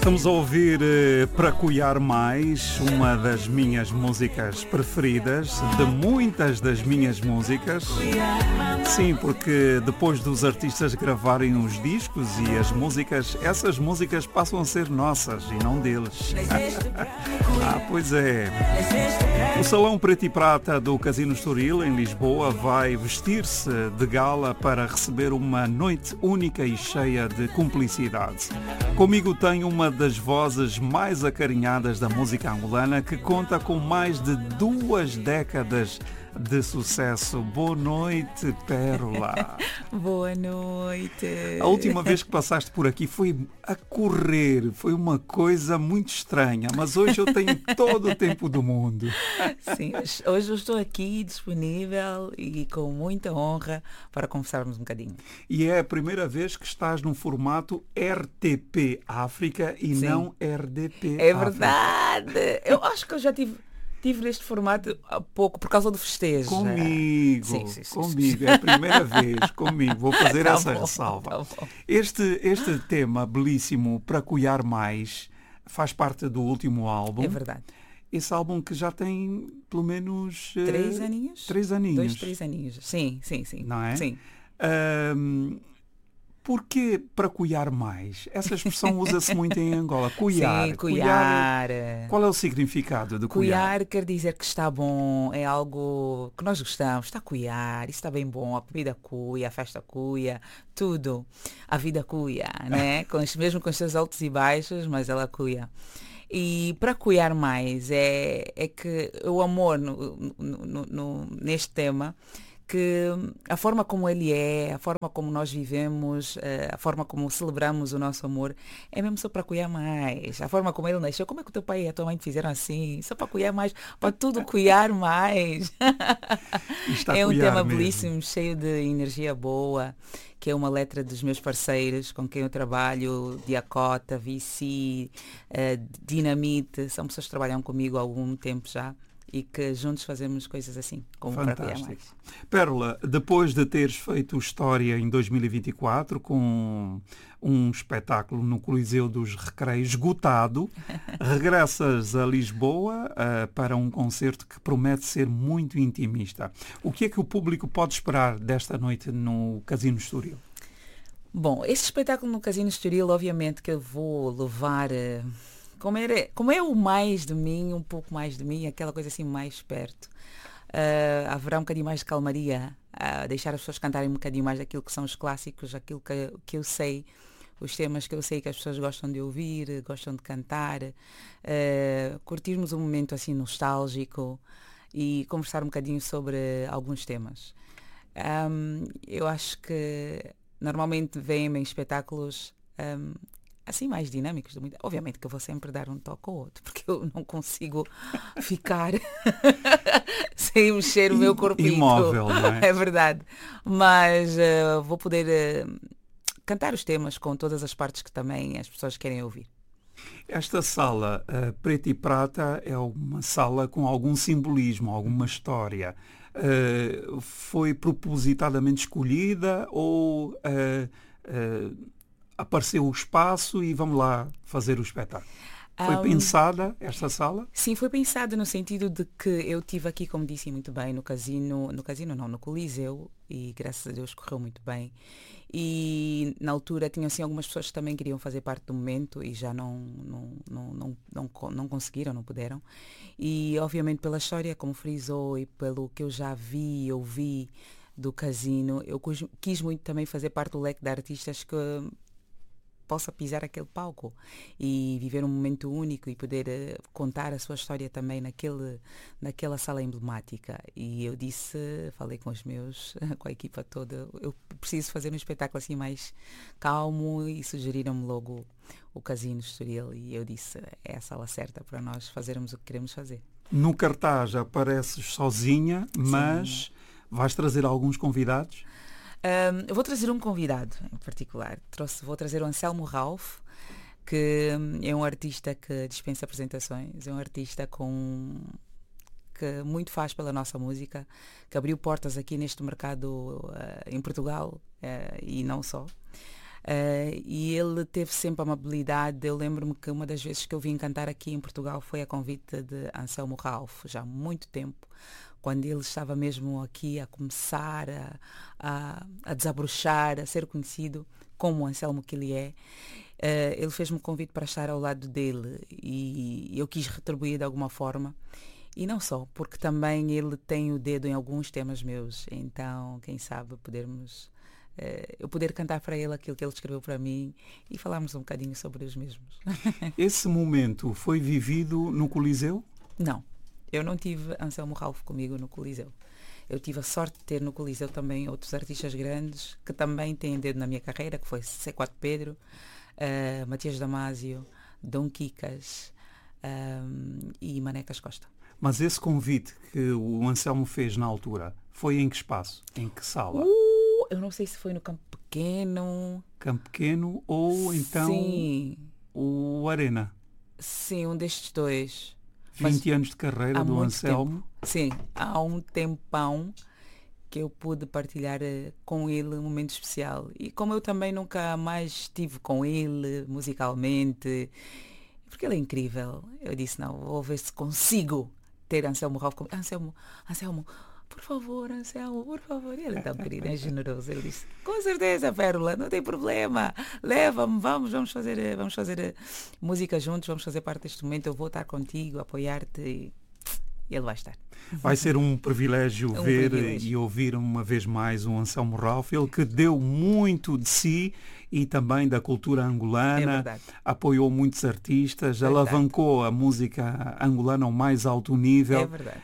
Estamos a ouvir Para Cuiar Mais, uma das minhas músicas preferidas, de muitas das minhas músicas. Sim, porque depois dos artistas gravarem os discos e as músicas, essas músicas passam a ser nossas e não deles. Pois é. O Salão Preto e Prata do Casino Estoril, em Lisboa, vai vestir-se de gala para receber uma noite única e cheia de cumplicidade. Comigo tenho uma das vozes mais acarinhadas da música angolana, que conta com mais de 2 décadas de sucesso. Boa noite, Pérola. Boa noite. A última vez que passaste por aqui foi a correr, foi uma coisa muito estranha, mas hoje eu tenho todo o tempo do mundo. Sim, hoje eu estou aqui disponível e com muita honra para conversarmos um bocadinho. E é a primeira vez que estás num formato RTP África e Sim. não RDP É África. verdade. Eu acho que eu já tive neste formato há pouco, por causa do festejo. Comigo, Sim. comigo, é a primeira vez, comigo, vou fazer Tá essa bom, ressalva. tá bom. Este tema belíssimo, Para Cuiar Mais, faz parte do último álbum. É verdade. Esse álbum que já tem pelo menos 3 aninhos? 3 aninhos. 2, 3 aninhos. Sim. Não é? Sim. Porquê para cuiar mais? Essa expressão usa-se muito em Angola. Cuiar. Sim, cuiar. Qual é o significado de cuiar? Cuiar quer dizer que está bom, é algo que nós gostamos, está a cuiar, isso está bem bom, a comida cuia, a festa cuia, tudo. A vida cuia, né? Mesmo com os seus altos e baixos, mas ela cuia. E para cuiar mais é que o amor neste tema, que a forma como ele é, a forma como nós vivemos, a forma como celebramos o nosso amor, é mesmo só para cuidar mais. A forma como ele nasceu, como é que o teu pai e a tua mãe te fizeram assim? Só para cuidar mais, para tudo cuidar mais. É um tema mesmo. belíssimo, cheio de energia boa, que é uma letra dos meus parceiros com quem eu trabalho, Diacota, VC, Dinamite, são pessoas que trabalham comigo há algum tempo já. E que juntos fazemos coisas assim, como Para Cuidar Mais. Pérola, depois de teres feito história em 2024 com um espetáculo no Coliseu dos Recreios esgotado, regressas a Lisboa para um concerto que promete ser muito intimista. O que é que o público pode esperar desta noite no Casino Estoril? Bom, este espetáculo no Casino Estoril, obviamente que eu vou levar... Como é o mais de mim, um pouco mais de mim, aquela coisa assim mais perto. Haverá um bocadinho mais de calmaria, deixar as pessoas cantarem um bocadinho mais daquilo que são os clássicos, aquilo que eu sei, os temas que eu sei que as pessoas gostam de ouvir, gostam de cantar, curtirmos um momento assim nostálgico e conversar um bocadinho sobre alguns temas. Eu acho que normalmente vêm-me em espetáculos assim mais dinâmicos. Obviamente que eu vou sempre dar um toque ao outro, porque eu não consigo ficar sem mexer o meu corpinho. Imóvel, não é? É verdade. Mas vou poder cantar os temas com todas as partes que também as pessoas querem ouvir. Esta sala Preto e Prata é uma sala com algum simbolismo, alguma história. Foi propositadamente escolhida ou apareceu o espaço e vamos lá fazer o espetáculo? Foi pensada esta sala? Sim, foi pensada no sentido de que eu tive aqui, como disse muito bem, no Coliseu, e graças a Deus correu muito bem. E na altura tinha assim algumas pessoas que também queriam fazer parte do momento e já não conseguiram, não puderam. E obviamente pela história, como frisou, e pelo que eu já vi e ouvi do Casino, eu quis muito também fazer parte do leque de artistas que possa pisar aquele palco e viver um momento único e poder contar a sua história também naquela sala emblemática. E eu falei com a equipa toda, eu preciso fazer um espetáculo assim mais calmo e sugeriram-me logo o Casino Estoril e eu disse, é a sala certa para nós fazermos o que queremos fazer. No cartaz apareces sozinha, mas vais trazer alguns convidados? Eu vou trazer um convidado em particular. Vou trazer o Anselmo Ralph, que é um artista que dispensa apresentações, é um artista que muito faz pela nossa música, que abriu portas aqui neste mercado em Portugal e não só. E ele teve sempre a amabilidade. Eu lembro-me que uma das vezes que eu vim cantar aqui em Portugal foi a convite de Anselmo Ralph, já há muito tempo, quando ele estava mesmo aqui a começar a desabrochar, a ser conhecido como o Anselmo que ele é. Ele fez-me um convite para estar ao lado dele e eu quis retribuir de alguma forma. E não só, porque também ele tem o dedo em alguns temas meus. Então, quem sabe eu poder cantar para ele aquilo que ele escreveu para mim e falarmos um bocadinho sobre os mesmos. Esse momento foi vivido no Coliseu? Não, eu não tive Anselmo Ralph comigo no Coliseu. Eu tive a sorte de ter no Coliseu também outros artistas grandes que também têm dedo na minha carreira, que foi C4 Pedro, Matias Damasio, Dom Quicas e Manecas Costa. Mas esse convite que o Anselmo fez na altura, foi em que espaço? Em que sala? Eu não sei se foi no Campo Pequeno. Campo Pequeno ou então Sim. o Arena? Sim, um destes dois. 20 anos de carreira do Anselmo. Sim, há um tempão que eu pude partilhar com ele um momento especial. E como eu também nunca mais estive com ele musicalmente, porque ele é incrível, eu disse, não, vou ver se consigo ter Anselmo Ralph comigo. Anselmo, por favor, Anselmo, por favor. Ele é tão querido, é generoso. Ele disse, com certeza, Pérola, não tem problema. Leva-me, vamos fazer música juntos, vamos fazer parte deste momento. Eu vou estar contigo, apoiar-te e ele vai estar. Vai ser um privilégio ver e ouvir uma vez mais o Anselmo Ralph, ele que deu muito de si e também da cultura angolana, apoiou muitos artistas, alavancou a música angolana ao mais alto nível. É verdade.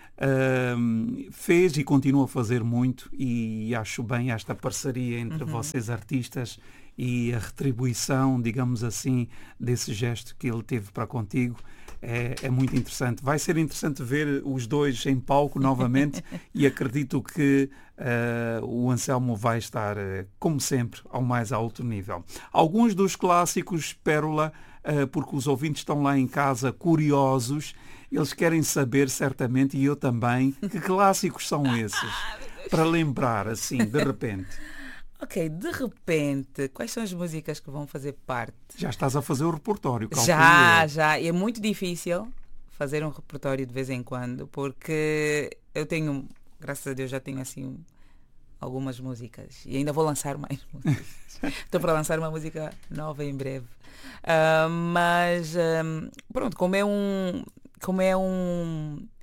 Fez e continua a fazer muito e acho bem esta parceria entre vocês artistas e a retribuição, digamos assim, desse gesto que ele teve para contigo. É muito interessante. Vai ser interessante ver os dois em palco novamente e acredito que o Anselmo vai estar, como sempre, ao mais alto nível. Alguns dos clássicos, Pérola, porque os ouvintes estão lá em casa curiosos, eles querem saber certamente, e eu também, que clássicos são esses? Para lembrar, assim, de repente. Ok, de repente, quais são as músicas que vão fazer parte? Já estás a fazer o repertório, calculo. Já. E é muito difícil fazer um repertório de vez em quando, porque eu tenho, graças a Deus, já tenho assim algumas músicas. E ainda vou lançar mais músicas. Estou para lançar uma música nova em breve. Pronto, como é um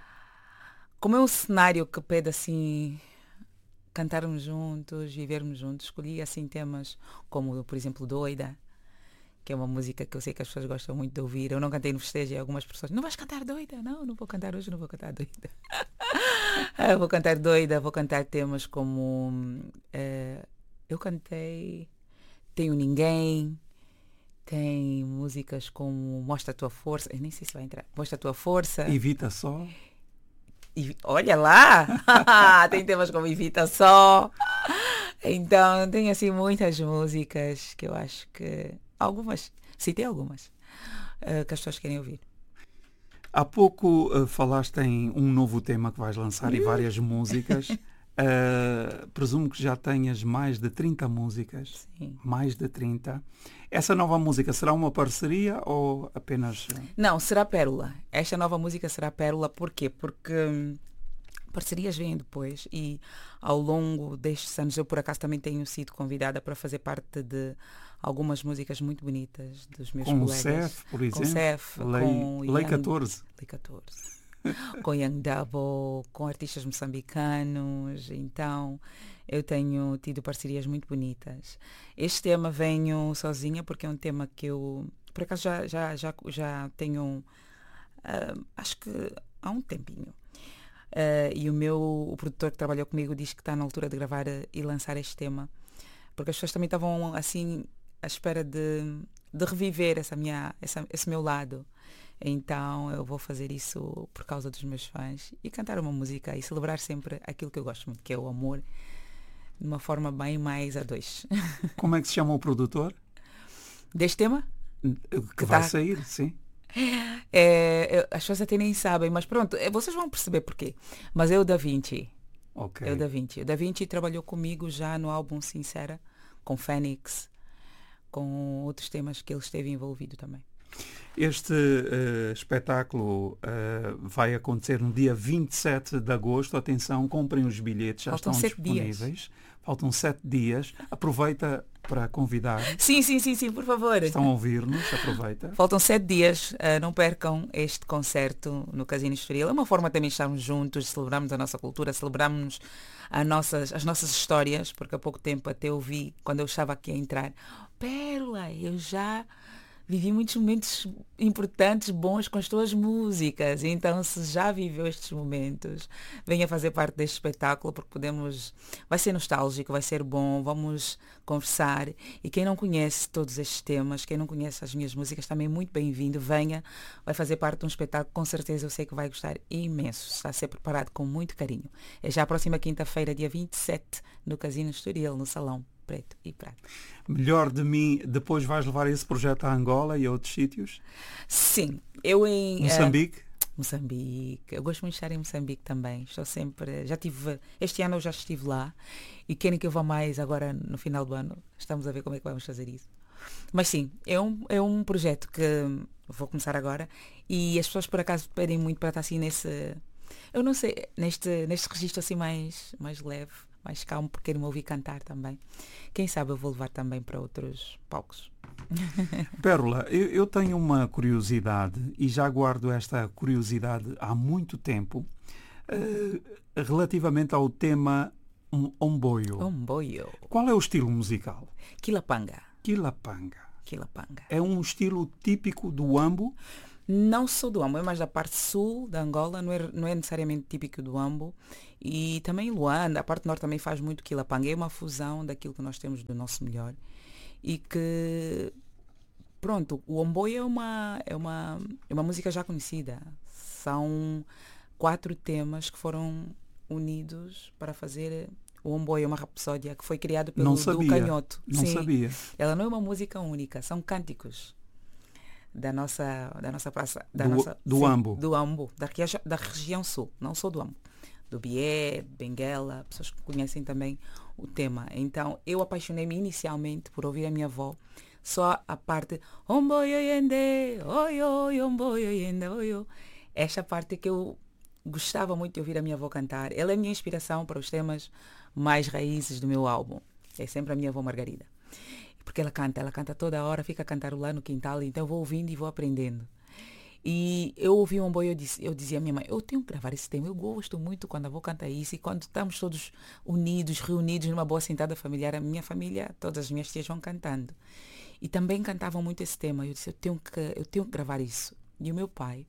cenário que pede assim cantarmos juntos, vivermos juntos, escolhi assim temas como, por exemplo, Doida, que é uma música que eu sei que as pessoas gostam muito de ouvir. Eu não cantei no festejo e algumas pessoas, não vais cantar Doida? Não vou cantar hoje, não vou cantar Doida. Vou cantar Doida, vou cantar temas como eu cantei Tenho Ninguém, tem músicas como Mostra a Tua Força, eu nem sei se vai entrar, Mostra a Tua Força. Evita Só. E olha lá, tem temas como Evita Só. Então tem assim muitas músicas que eu acho que citei algumas que as pessoas querem ouvir. Há pouco falaste em um novo tema que vais lançar e várias músicas. Presumo que já tenhas mais de 30 músicas. Sim. Mais de 30. Essa nova música será uma parceria ou apenas... Não, será Pérola. Esta nova música será Pérola. Por quê? Porque parcerias vêm depois e ao longo destes anos eu por acaso também tenho sido convidada para fazer parte de algumas músicas muito bonitas dos meus colegas. Com o Cef, por exemplo? Com o Cef, com Lei 14. Lei 14. Com Young Double, com artistas moçambicanos. Então eu tenho tido parcerias muito bonitas. Este tema venho sozinha porque é um tema que eu por acaso já tenho acho que há um tempinho. E o produtor que trabalhou comigo diz que está na altura de gravar e lançar este tema, porque as pessoas também estavam assim à espera de reviver esse meu lado. Então eu vou fazer isso por causa dos meus fãs e cantar uma música e celebrar sempre aquilo que eu gosto muito, que é o amor, de uma forma bem mais a dois. Como é que se chama o produtor? Deste tema? Que vai sair, sim. As pessoas até nem sabem, mas pronto, vocês vão perceber porquê. Mas é o Da Vinci. Okay. É o Da Vinci. O Da Vinci trabalhou comigo já no álbum Sincera, com Fênix. com outros temas que ele esteve envolvido também. Este espetáculo vai acontecer no dia 27 de agosto. Atenção, comprem os bilhetes, já Faltam estão 7 disponíveis. dias. Faltam 7 dias. Aproveita para convidar. Sim, por favor. Estão a ouvir-nos, aproveita. Faltam 7 dias, não percam este concerto no Casino Estoril. É uma forma também de estarmos juntos, de celebrarmos a nossa cultura, celebrarmos as nossas histórias, porque há pouco tempo até ouvi, quando eu estava aqui a entrar, Pérola, eu já vivi muitos momentos importantes, bons com as tuas músicas. Então, se já viveu estes momentos, venha fazer parte deste espetáculo, porque vai ser nostálgico, vai ser bom, vamos conversar. E quem não conhece todos estes temas, quem não conhece as minhas músicas, também é muito bem-vindo. Venha, vai fazer parte de um espetáculo, com certeza eu sei que vai gostar imenso. Está a ser preparado com muito carinho. É já a próxima quinta-feira, dia 27, no Casino Estoril, no Salão Preto e Prata. Melhor de Mim, depois vais levar esse projeto a Angola e a outros sítios? Sim, eu em Moçambique? Moçambique, eu gosto muito de estar em Moçambique também. Este ano eu já estive lá e querem que eu vá mais agora no final do ano. Estamos a ver como é que vamos fazer isso. Mas sim, é um projeto que vou começar agora e as pessoas por acaso pedem muito para estar assim eu não sei, neste registro assim mais leve, mais calmo, porque quero me ouvir cantar também. Quem sabe eu vou levar também para outros palcos. Pérola, eu tenho uma curiosidade e já guardo esta curiosidade há muito tempo, relativamente ao tema Omboio. Omboio. Qual é o estilo musical? Quilapanga. Quilapanga. Quilapanga. É um estilo típico do Ambo? Não sou do Ambo, é mais da parte sul da Angola, não é necessariamente típico do Ambo. E também Luanda, a parte norte também faz muito quilapanga. É uma fusão daquilo que nós temos do nosso melhor. E que, pronto, o Omboio é uma música já conhecida. São 4 temas que foram unidos para fazer o Omboio, uma rapsódia que foi criado pelo Du Canhoto. Não sabia. Ela não é uma música única, são cânticos da nossa praça, do Ambo. Do Ambo, da região sul, não sou do Ambo. Do Bié, Benguela, pessoas que conhecem também o tema. Então, eu apaixonei-me inicialmente por ouvir a minha avó, só a parte Omboio yende, oi, oi, Omboio yende, oi, oi. Esta parte que eu gostava muito de ouvir a minha avó cantar. Ela é a minha inspiração para os temas mais raízes do meu álbum. É sempre a minha avó Margarida. Porque ela canta toda hora, fica a cantar lá no quintal, então eu vou ouvindo e vou aprendendo. E eu ouvi um Omboio, eu dizia à minha mãe, eu tenho que gravar esse tema, eu gosto muito quando a avó canta isso, e quando estamos todos unidos, reunidos numa boa sentada familiar, a minha família, todas as minhas tias vão cantando. E também cantavam muito esse tema, eu disse, eu tenho que gravar isso. E o meu pai,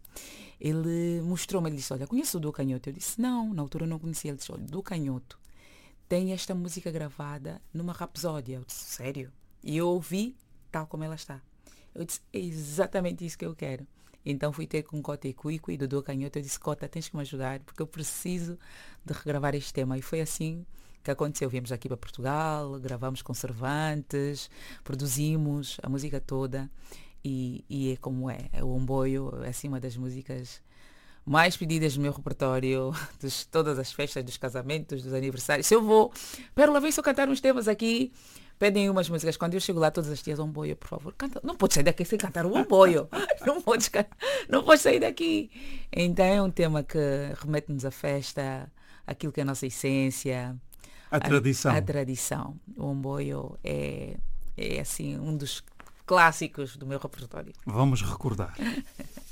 ele mostrou-me, ele disse, olha, conheço o Du Canhoto? Eu disse, não, na altura eu não conhecia. Ele disse, olha, Du Canhoto tem esta música gravada numa rapsódia. Eu disse, sério? E eu ouvi tal como ela está. Eu disse, é exatamente isso que eu quero. Então fui ter com Cota e Cuico e do Du Canhoto. Eu disse, Cota, tens que me ajudar, porque eu preciso de regravar este tema. E foi assim que aconteceu. Viemos aqui para Portugal, gravamos com Cervantes, produzimos a música toda. E é como é. O Omboio é assim uma das músicas mais pedidas do meu repertório, de todas as festas, dos casamentos, dos aniversários. Se eu vou, Pérola, vem só cantar uns temas aqui. Pedem umas músicas. Quando eu chego lá, todas as tias, Omboio, por favor, canta. Não podes sair daqui sem cantar o Omboio. Não podes sair daqui. Então é um tema que remete-nos à festa, aquilo que é a nossa essência. A tradição. A tradição. O Omboio é assim um dos clássicos do meu repertório. Vamos recordar.